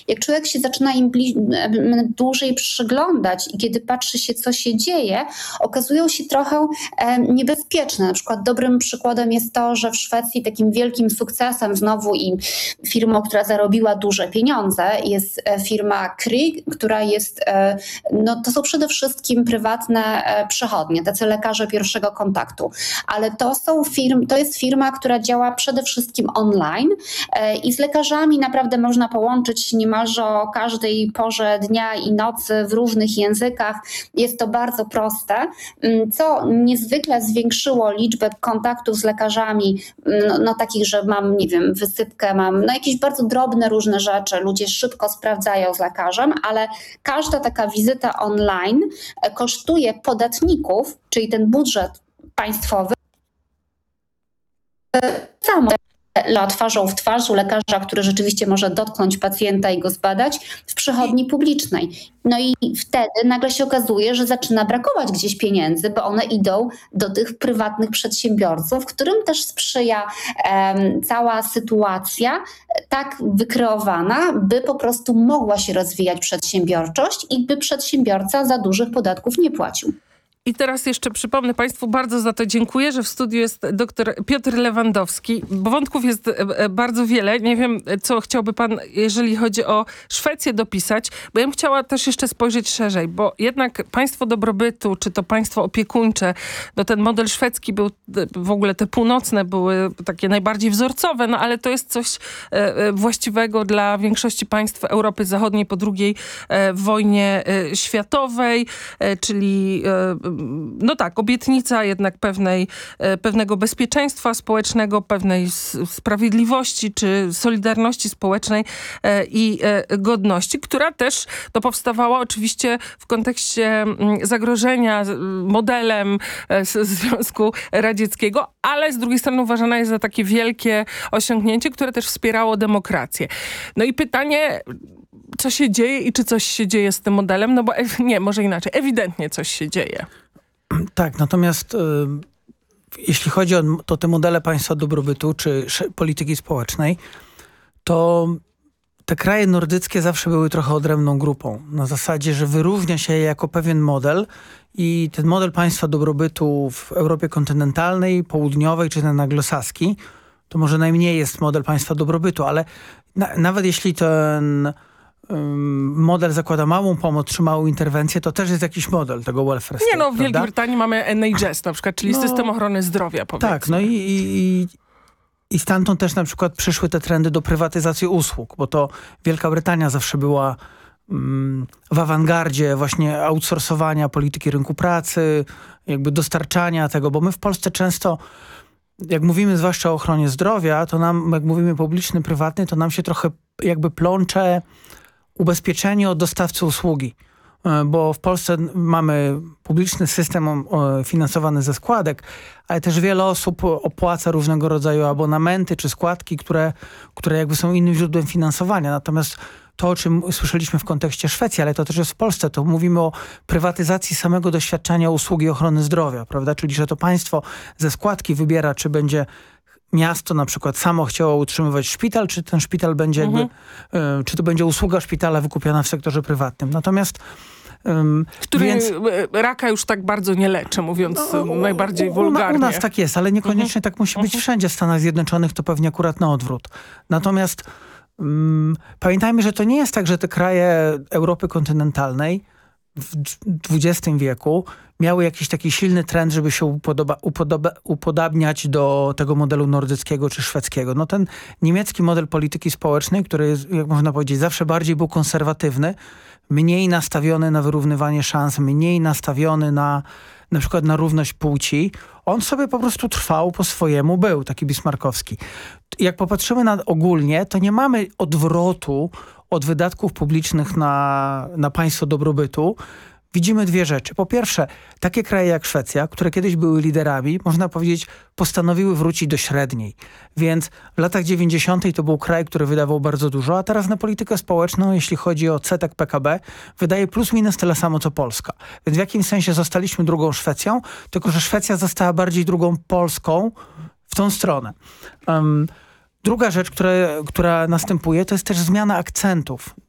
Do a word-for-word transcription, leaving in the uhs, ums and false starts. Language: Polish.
jak człowiek się zaczyna im bli- dłużej przyglądać i kiedy patrzy się, co się dzieje, okazują się trochę e, niebezpieczne. Na przykład dobrym przykładem jest to, że w Szwecji takim wielkim sukcesem znowu i firmą, która zarobiła duże pieniądze, jest firma Kry, która jest, no to są przede wszystkim prywatne przychodnie, tacy lekarze pierwszego kontaktu, ale to są firm, to jest firma, która działa przede wszystkim online i z lekarzami naprawdę można połączyć niemalże o każdej porze dnia i nocy w różnych językach. Jest to bardzo proste, co niezwykle zwiększyło liczbę kontaktów z lekarzami, no, no takich, że mam, nie wiem, wysypkę, mam no jakieś bardzo drobne różne rzeczy, ludzie szybko sprawdzają z lekarzem, ale każda taka wizyta online kosztuje podatników, czyli ten budżet państwowy, samo twarzą w twarz u lekarza, który rzeczywiście może dotknąć pacjenta i go zbadać w przychodni publicznej. No i wtedy nagle się okazuje, że zaczyna brakować gdzieś pieniędzy, bo one idą do tych prywatnych przedsiębiorców, którym też sprzyja um, cała sytuacja tak wykreowana, by po prostu mogła się rozwijać przedsiębiorczość i by przedsiębiorca za dużych podatków nie płacił. I teraz jeszcze przypomnę Państwu, bardzo za to dziękuję, że w studiu jest dr Piotr Lewandowski, bo wątków jest bardzo wiele. Nie wiem, co chciałby pan, jeżeli chodzi o Szwecję, dopisać, bo ja bym chciała też jeszcze spojrzeć szerzej, bo jednak państwo dobrobytu, czy to państwo opiekuńcze, no ten model szwedzki był, w ogóle te północne były takie najbardziej wzorcowe, no ale to jest coś właściwego dla większości państw Europy Zachodniej po drugiej wojnie światowej, czyli no tak, obietnica jednak pewnej, pewnego bezpieczeństwa społecznego, pewnej sprawiedliwości czy solidarności społecznej i godności, która też to powstawała oczywiście w kontekście zagrożenia modelem Związku Radzieckiego, ale z drugiej strony uważana jest za takie wielkie osiągnięcie, które też wspierało demokrację. No i pytanie, co się dzieje i czy coś się dzieje z tym modelem? No bo nie, może inaczej, ewidentnie coś się dzieje. Tak, natomiast y, jeśli chodzi o to te modele państwa dobrobytu czy polityki społecznej, to te kraje nordyckie zawsze były trochę odrębną grupą. Na zasadzie, że wyrównia się je jako pewien model i ten model państwa dobrobytu w Europie kontynentalnej, południowej czy ten anglosaski, to może najmniej jest model państwa dobrobytu, ale na, nawet jeśli ten model zakłada małą pomoc czy małą interwencję, to też jest jakiś model tego welfare state. Nie no, w Wielkiej prawda? Brytanii mamy N H S na przykład, czyli no, system ochrony zdrowia, powiedzmy. Tak, no i, i, i stamtąd też na przykład przyszły te trendy do prywatyzacji usług, bo to Wielka Brytania zawsze była mm, w awangardzie właśnie outsourcowania polityki rynku pracy, jakby dostarczania tego, bo my w Polsce często jak mówimy zwłaszcza o ochronie zdrowia, to nam, jak mówimy publiczny, prywatny, to nam się trochę jakby plącze ubezpieczenie od dostawcy usługi. Bo w Polsce mamy publiczny system finansowany ze składek, ale też wiele osób opłaca różnego rodzaju abonamenty czy składki, które, które jakby są innym źródłem finansowania. Natomiast to, o czym słyszeliśmy w kontekście Szwecji, ale to też jest w Polsce, to mówimy o prywatyzacji samego doświadczenia usługi ochrony zdrowia, prawda? Czyli, że to państwo ze składki wybiera, czy będzie miasto na przykład samo chciało utrzymywać szpital, czy ten szpital będzie jakby, mhm. y, czy to będzie usługa szpitala wykupiona w sektorze prywatnym. Natomiast Um, Który więc, raka już tak bardzo nie leczy, mówiąc no, najbardziej wulgarnie. U nas tak jest, ale niekoniecznie mhm. tak musi być mhm. wszędzie. W Stanach Zjednoczonych to pewnie akurat na odwrót. Natomiast um, pamiętajmy, że to nie jest tak, że te kraje Europy kontynentalnej w dwudziestym wieku miały jakiś taki silny trend, żeby się upodoba, upodoba, upodabniać do tego modelu nordyckiego czy szwedzkiego. No ten niemiecki model polityki społecznej, który jest, jak można powiedzieć, zawsze bardziej był konserwatywny, mniej nastawiony na wyrównywanie szans, mniej nastawiony na na przykład na równość płci, on sobie po prostu trwał po swojemu, był taki bismarckowski. Jak popatrzymy na ogólnie, to nie mamy odwrotu od wydatków publicznych na, na państwo dobrobytu. Widzimy dwie rzeczy. Po pierwsze, takie kraje jak Szwecja, które kiedyś były liderami, można powiedzieć, postanowiły wrócić do średniej. Więc w latach dziewięćdziesiątych to był kraj, który wydawał bardzo dużo, a teraz na politykę społeczną, jeśli chodzi o odsetek P K B, wydaje plus minus tyle samo co Polska. Więc w jakimś sensie zostaliśmy drugą Szwecją, tylko że Szwecja została bardziej drugą Polską w tą stronę. Um, druga rzecz, która, która następuje, to jest też zmiana akcentów.